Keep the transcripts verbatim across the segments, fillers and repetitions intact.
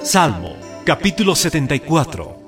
Salmo, capítulo setenta y cuatro.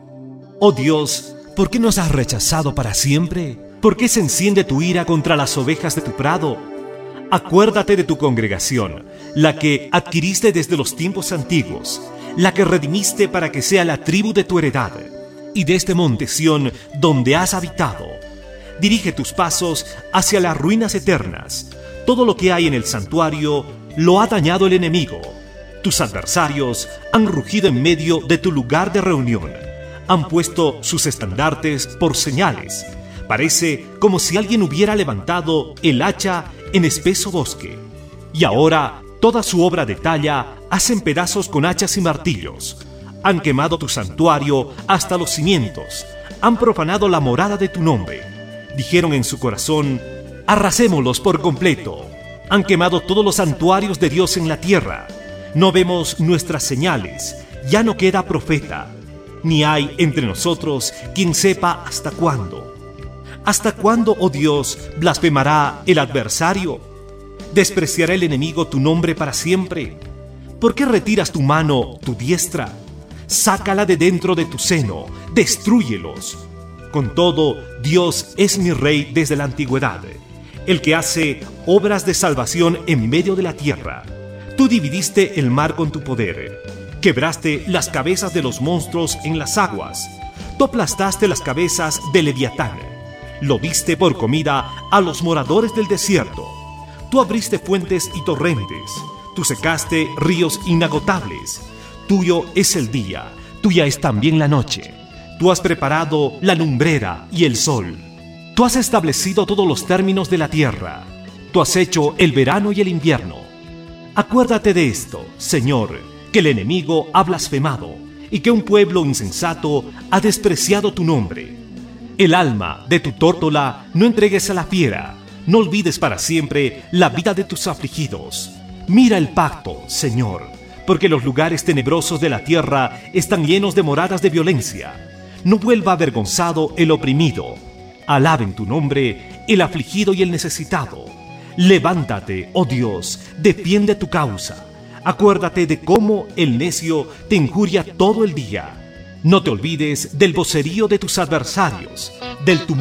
Oh Dios, ¿por qué nos has rechazado para siempre? ¿Por qué se enciende tu ira contra las ovejas de tu prado? Acuérdate de tu congregación, la que adquiriste desde los tiempos antiguos, la que redimiste para que sea la tribu de tu heredad, y de este monte Sión donde has habitado. Dirige tus pasos hacia las ruinas eternas. Todo lo que hay en el santuario lo ha dañado el enemigo. Tus adversarios han rugido en medio de tu lugar de reunión. Han puesto sus estandartes por señales. Parece como si alguien hubiera levantado el hacha en espeso bosque. Y ahora toda su obra de talla hacen pedazos con hachas y martillos. Han quemado tu santuario hasta los cimientos. Han profanado la morada de tu nombre. Dijeron en su corazón: arrasémoslos por completo. Han quemado todos los santuarios de Dios en la tierra. No vemos nuestras señales. Ya no queda profeta. Ni hay entre nosotros quien sepa hasta cuándo. ¿Hasta cuándo, oh Dios, blasfemará el adversario? ¿Despreciará el enemigo tu nombre para siempre? ¿Por qué retiras tu mano, tu diestra? Sácala de dentro de tu seno, destrúyelos. Con todo, Dios es mi Rey desde la antigüedad, el que hace obras de salvación en medio de la tierra. Tú dividiste el mar con tu poder, quebraste las cabezas de los monstruos en las aguas, tú aplastaste las cabezas de Leviatán, lo diste por comida a los moradores del desierto. Tú abriste fuentes y torrentes, tú secaste ríos inagotables. Tuyo es el día, tuya es también la noche. Tú has preparado la lumbrera y el sol. Tú has establecido todos los términos de la tierra. Tú has hecho el verano y el invierno. Acuérdate de esto, Señor, que el enemigo ha blasfemado y que un pueblo insensato ha despreciado tu nombre. El alma de tu tórtola no entregues a la fiera. No olvides para siempre la vida de tus afligidos. Mira el pacto, Señor, porque los lugares tenebrosos de la tierra están llenos de moradas de violencia. No vuelva avergonzado el oprimido. Alaben tu nombre el afligido y el necesitado. Levántate, oh Dios, defiende tu causa. Acuérdate de cómo el necio te injuria todo el día. No te olvides del vocerío de tus adversarios, del tumulto